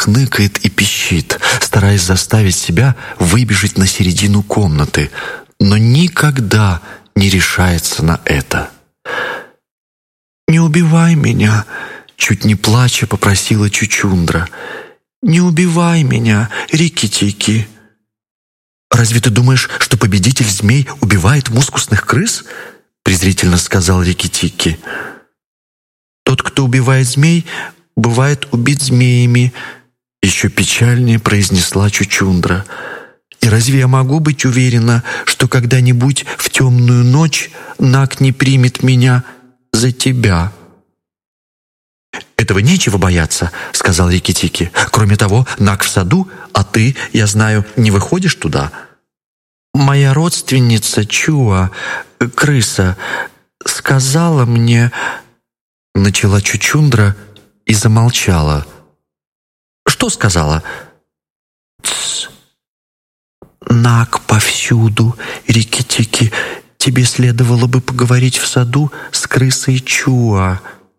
хныкает и пищит, стараясь заставить себя выбежать на середину комнаты, но никогда не решается на это. «Не убивай меня!» — чуть не плача попросила Чучундра. «Не убивай меня, Рикки-Тикки!» «Разве ты думаешь, что победитель змей убивает мускусных крыс?» — презрительно сказал Рикки-Тикки. «Тот, кто убивает змей, бывает убит змеями», — еще печальнее произнесла Чучундра. «И разве я могу быть уверена, что когда-нибудь в темную ночь Наг не примет меня за тебя?» «Этого нечего бояться», — сказал Рикки-Тикки. «Кроме того, Наг в саду, а ты, я знаю, не выходишь туда». «Моя родственница Чуа, крыса, сказала мне...» Начала Чучундра и замолчала. «Что сказала?» «Тсс! Наг повсюду, Рикки-Тикки. Тебе следовало бы поговорить в саду с крысой Чуа».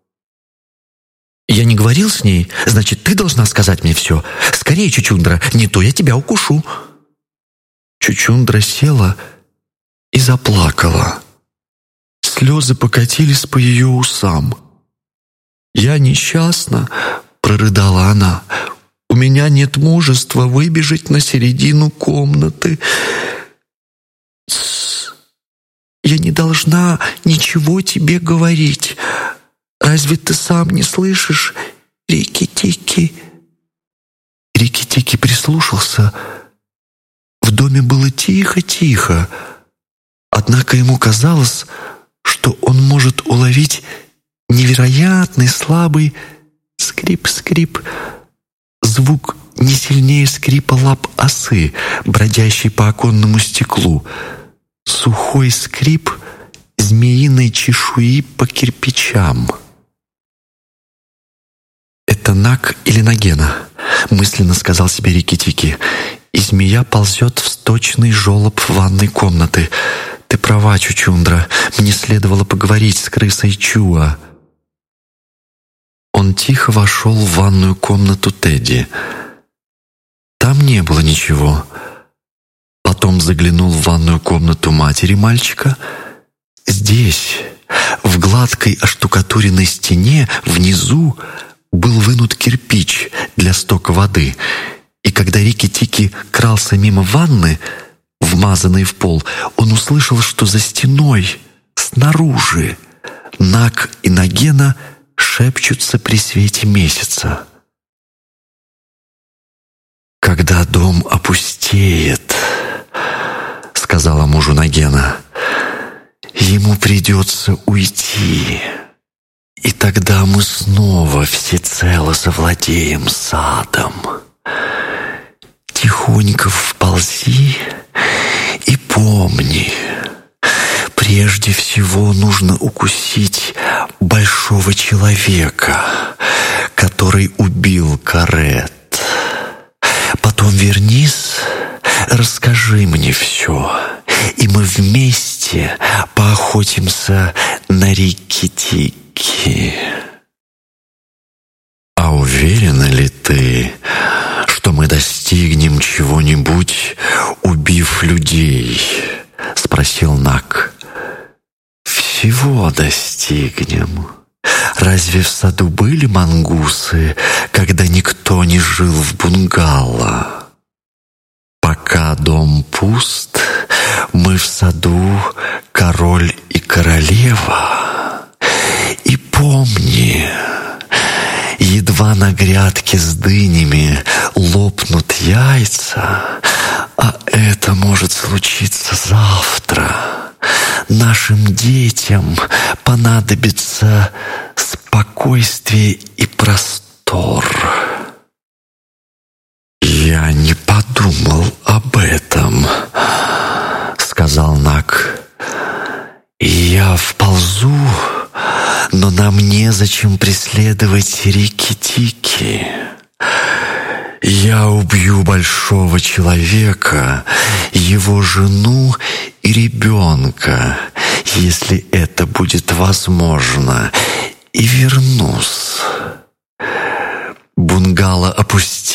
«Я не говорил с ней? Значит, ты должна сказать мне все. Скорее, Чучундра, не то я тебя укушу». Чучундра села и заплакала. Слезы покатились по ее усам. «Я несчастна», — прорыдала она. «У меня нет мужества выбежать на середину комнаты. Тссс. Я не должна ничего тебе говорить. Разве ты сам не слышишь, Рикки-Тикки?» Рикки-Тикки прислушался. В доме было тихо-тихо, однако ему казалось, что он может уловить невероятный слабый скрип-скрип, звук не сильнее скрипа лап осы, бродящей по оконному стеклу, сухой скрип змеиной чешуи по кирпичам. «Это Наг или Нагена?» — мысленно сказал себе Рикки-Тикки. «И змея ползет в сточный желоб ванной комнаты. Ты права, Чучундра, мне следовало поговорить с крысой Чуа». Он тихо вошел в ванную комнату Тедди. Там не было ничего. Потом заглянул в ванную комнату матери мальчика. Здесь, в гладкой оштукатуренной стене, внизу, был вынут кирпич для стока воды, и когда Рикки-Тикки крался мимо ванны, вмазанной в пол, он услышал, что за стеной, снаружи, Наг и Нагена шепчутся при свете месяца. «Когда дом опустеет, — сказала мужу Нагена, — ему придется уйти, и тогда мы снова всецело завладеем садом. Тихонько вползи и помни, прежде всего нужно укусить большого человека, который убил Карет. Потом вернись, расскажи мне все, и мы вместе поохотимся на Рикки-Тикки». «А уверена ли ты, что мы достигнем чего-нибудь, убив людей?» — спросил Наг. «Всего достигнем. Разве в саду были мангусы, когда никто не жил в бунгало? Пока дом пуст, мы в саду король и королева. И помни, едва на грядке с дынями лопнут яйца, а это может случиться завтра, нашим детям понадобится спокойствие и простор». «Я не подумал об этом», — сказал Наг. «Я вползу, но нам незачем преследовать Рикки-Тикки. Я убью большого человека, его жену и ребенка, если это будет возможно, и вернусь. Бунгало опустеет.